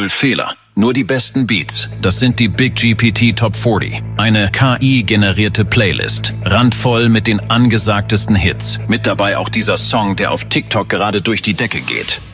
Null Fehler. Nur die besten Beats. Das sind die Big GPT Top 40. Eine KI-generierte Playlist. Randvoll mit den angesagtesten Hits. Mit dabei auch dieser Song, der auf TikTok gerade durch die Decke geht.